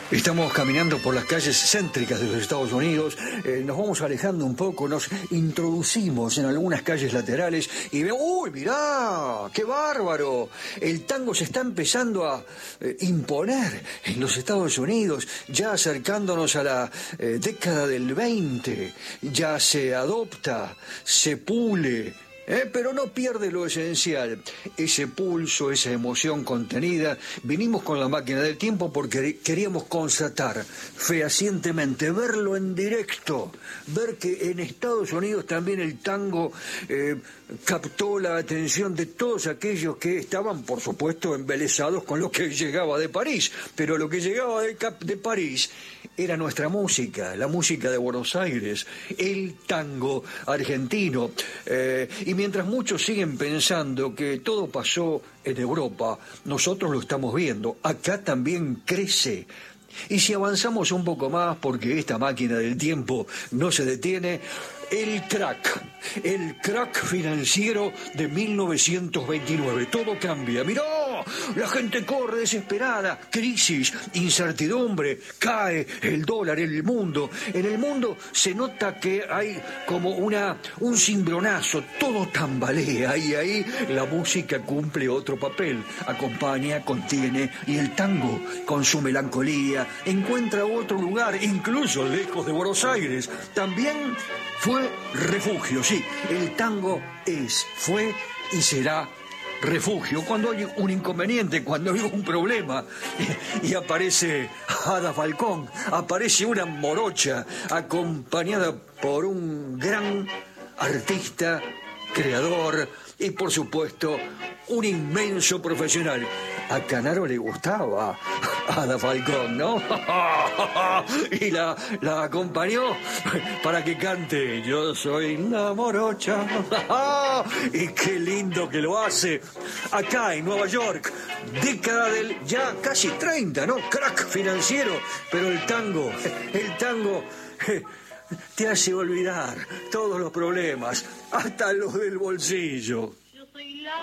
Estamos caminando por las calles céntricas de los Estados Unidos, nos vamos alejando un poco, nos introducimos en algunas calles laterales y vemos, ¡uy, mirá! ¡Qué bárbaro! El tango se está empezando a imponer en los Estados Unidos, ya acercándonos a la década del 20, ya se adopta, se pule. Pero no pierde lo esencial, ese pulso, esa emoción contenida. Vinimos con la máquina del tiempo porque queríamos constatar fehacientemente, verlo en directo, ver que en Estados Unidos también el tango captó la atención de todos aquellos que estaban, por supuesto, embelesados con lo que llegaba de París. Pero lo que llegaba de París era nuestra música, la música de Buenos Aires, el tango argentino. Y mientras muchos siguen pensando que todo pasó en Europa, nosotros lo estamos viendo. Acá también crece. Y si avanzamos un poco más, porque esta máquina del tiempo no se detiene, el crack financiero de 1929. Todo cambia. ¡Mirá! La gente corre desesperada. Crisis, incertidumbre, cae el dólar en el mundo. En el mundo se nota que hay como un cimbronazo. Todo tambalea y ahí la música cumple otro papel. Acompaña, contiene y el tango, con su melancolía, encuentra otro lugar, incluso lejos de Buenos Aires. También fue refugio, sí, el tango fue y será refugio. Cuando hay un inconveniente, cuando hay un problema, y aparece Ada Falcón, aparece una morocha acompañada por un gran artista, creador y, por supuesto, un inmenso profesional. A Canaro le gustaba Ada Falcón, ¿no? Y la acompañó para que cante Yo soy la morocha. Y qué lindo que lo hace acá en Nueva York. Década del ya casi 30, ¿no? Crack financiero. Pero el tango te hace olvidar todos los problemas, hasta los del bolsillo.